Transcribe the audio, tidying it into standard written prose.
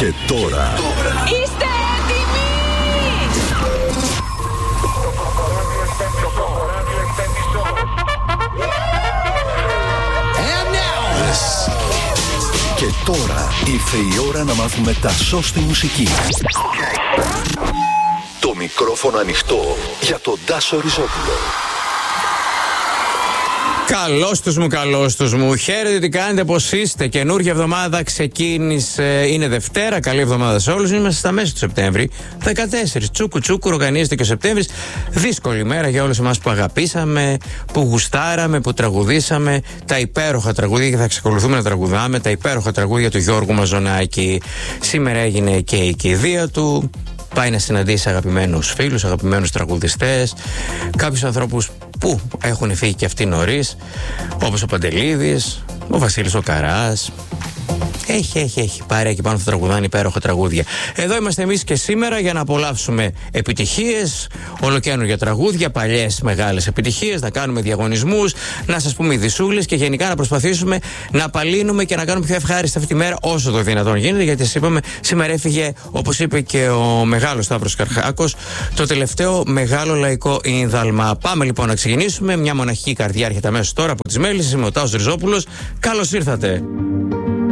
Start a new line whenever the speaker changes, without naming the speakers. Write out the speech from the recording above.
Και τώρα.
Είστε έτοιμοι?
Και τώρα ήρθε η ώρα να μάθουμε τα σως στη μουσική. Το μικρόφωνο ανοιχτό για τον Τάσο Ριζόπουλο.
Καλώς τους μου. Χαίρετε, τι κάνετε, πώς είστε? Καινούργια εβδομάδα ξεκίνησε. Είναι Δευτέρα. Καλή εβδομάδα σε όλους. Είμαστε στα μέσα του Σεπτέμβρη. 14. Τσούκου τσούκου, οργανίζεται και ο Σεπτέμβρης. Δύσκολη μέρα για όλους εμάς που αγαπήσαμε, που γουστάραμε, που τραγουδήσαμε τα υπέροχα τραγούδια και θα εξακολουθούμε να τραγουδάμε τα υπέροχα τραγούδια του Γιώργου Μαζονάκη. Σήμερα έγινε και η κηδεία του. Πάει να συναντήσει αγαπημένους φίλους, αγαπημένους τραγουδιστές, κάποιους ανθρώπους που έχουν φύγει και αυτοί νωρίς, όπως ο Παντελίδης, ο Βασίλης ο Καράς. Έχει πάρει εκεί πάνω που τραγουδάνε υπέροχα τραγούδια. Εδώ είμαστε εμείς και σήμερα για να απολαύσουμε επιτυχίες, ολοκαίνουργια τραγούδια, παλιές μεγάλες επιτυχίες, να κάνουμε διαγωνισμούς, να σας πούμε ειδισούλες και γενικά να προσπαθήσουμε να απαλύνουμε και να κάνουμε πιο ευχάριστη αυτή τη μέρα όσο το δυνατόν γίνεται. Γιατί σας είπαμε, σήμερα έφυγε, όπως είπε και ο μεγάλος Σταύρος Καρχάκος, το τελευταίο μεγάλο λαϊκό ίνδαλμα. Πάμε λοιπόν να ξεκινήσουμε. Μια μοναχική καρδιά έρχεται αμέσως τώρα από τις Μέλισσες. Είμαι ο Τάσος Ριζόπουλος. Καλώς ήρθατε.